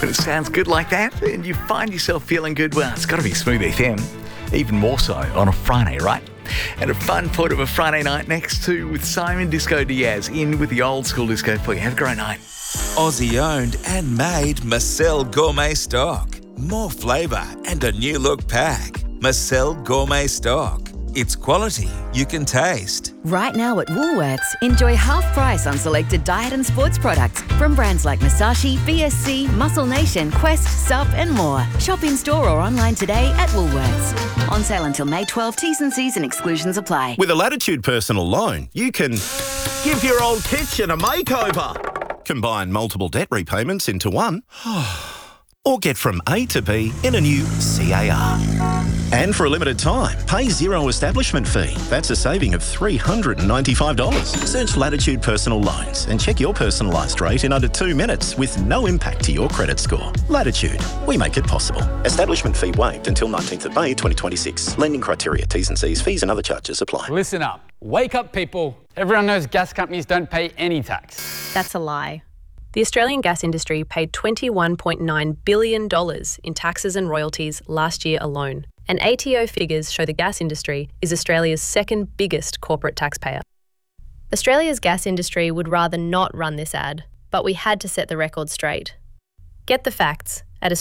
When it sounds good like that and you find yourself feeling good, well, it's got to be Smooth FM. Even more so on a Friday, right? And a fun part of a Friday night next to with Simon Disco Diaz in with the old school disco for you. Have a great night. Aussie owned and made Marcel Gourmet Stock. More flavour and a new look pack. Marcel Gourmet Stock. It's quality you can taste. Right now at Woolworths, enjoy half price on selected diet and sports products from brands like Masashi, BSC, Muscle Nation, Quest, Sup and more. Shop in store or online today at Woolworths. On sale until May 12. T's and C's and exclusions apply. With a Latitude personal loan, you can give your old kitchen a makeover, combine multiple debt repayments into one, or get from A to B in a new CAR. And for a limited time, pay zero establishment fee. That's a saving of $395. Search Latitude Personal Loans and check your personalised rate in under 2 minutes with no impact to your credit score. Latitude, we make it possible. Establishment fee waived until 19th of May 2026. Lending criteria, T's and C's, fees and other charges apply. Listen up. Wake up, people. Everyone knows gas companies don't pay any tax. That's a lie. The Australian gas industry paid $21.9 billion in taxes and royalties last year alone. And ATO figures show the gas industry is Australia's second biggest corporate taxpayer. Australia's gas industry would rather not run this ad, but we had to set the record straight. Get the facts at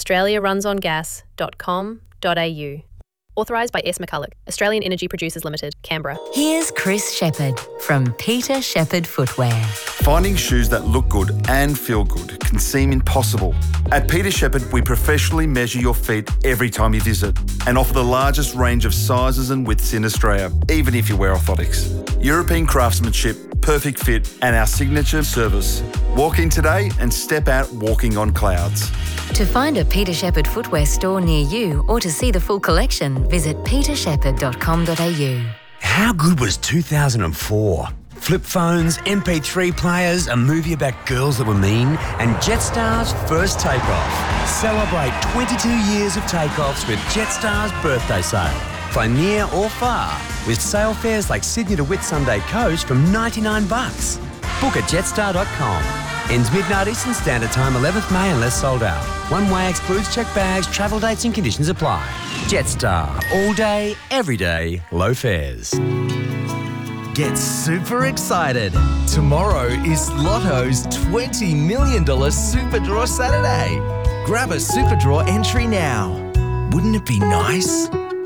australiarunsongas.com.au. Authorised by S. McCulloch, Australian Energy Producers Limited, Canberra. Here's Chris Shepherd from Peter Shepherd Footwear. Finding shoes that look good and feel good can seem impossible. At Peter Shepherd, we professionally measure your feet every time you visit and offer the largest range of sizes and widths in Australia, even if you wear orthotics. European craftsmanship, perfect fit, and our signature service. Walk in today and step out walking on clouds. To find a Peter Shepherd Footwear store near you or to see the full collection, visit petershepherd.com.au. How good was 2004? Flip phones, MP3 players, a movie about girls that were mean, and Jetstar's first takeoff. Celebrate 22 years of takeoffs with Jetstar's birthday sale. Fly near or far with sale fares like Sydney to Whitsunday Coast from $99. Book at jetstar.com. Ends midnight Eastern Standard Time, 11th May unless sold out. One way excludes checked bags, travel dates and conditions apply. Jetstar. All day, every day, low fares. Get super excited. Tomorrow is Lotto's $20 million Super Draw Saturday. Grab a Super Draw entry now. Wouldn't it be nice?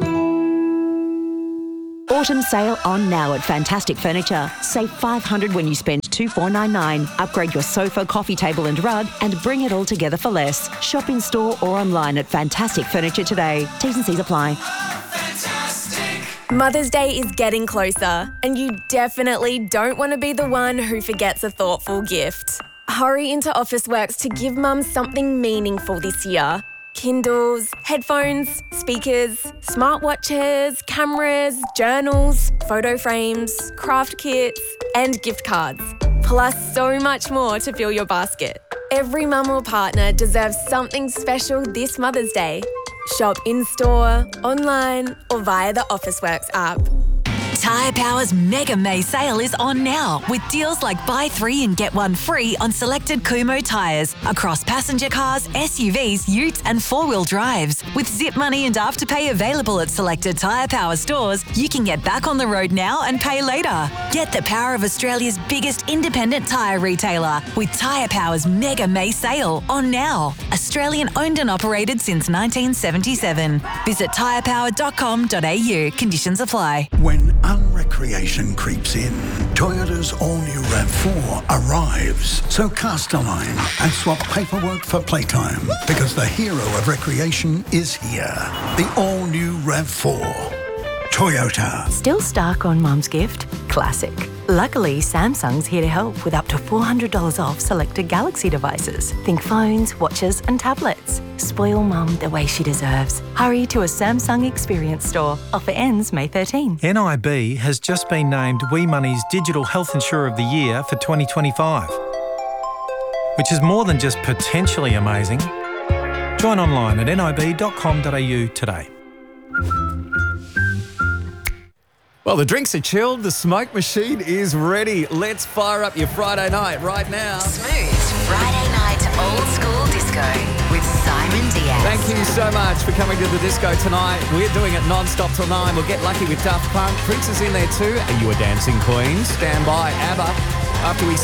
Autumn sale on now at Fantastic Furniture. Save $500 when you spend $2,499. Upgrade your sofa, coffee table and rug and bring it all together for less. Shop in store or online at Fantastic Furniture today. T's and C's apply. Mother's Day is getting closer and you definitely don't want to be the one who forgets a thoughtful gift. Hurry into Officeworks to give Mum something meaningful this year. Kindles, headphones, speakers, smartwatches, cameras, journals, photo frames, craft kits, and gift cards. Plus so much more to fill your basket. Every mum or partner deserves something special this Mother's Day. Shop in-store, online, or via the Officeworks app. Tyre Power's Mega May sale is on now with deals like buy 3 and get 1 free on selected Kumho tyres across passenger cars, SUVs, utes and 4-wheel drives. With Zip Money and Afterpay available at selected Tyre Power stores, you can get back on the road now and pay later. Get the power of Australia's biggest independent tyre retailer with Tyre Power's Mega May sale on now. Australian owned and operated since 1977. Visit tyrepower.com.au. Conditions apply. When unrecreation creeps in, Toyota's all-new RAV4 arrives. So cast a line and swap paperwork for playtime because the hero of recreation is here. The all-new RAV4. Toyota. Still stuck on Mum's gift? Classic. Luckily, Samsung's here to help with up to $400 off selected Galaxy devices. Think phones, watches and tablets. Spoil Mum the way she deserves. Hurry to a Samsung Experience store. Offer ends May 13. NIB has just been named WeMoney's Digital Health Insurer of the Year for 2025, which is more than just potentially amazing. Join online at nib.com.au today. Well, the drinks are chilled, the smoke machine is ready. Let's fire up your Friday night right now. Smooth Friday night old school disco with you so much for coming to the disco tonight. We're doing it non-stop till 9. We'll get lucky with Daft Punk. Prince is in there too. Are you a dancing queen? Stand by. ABBA. After we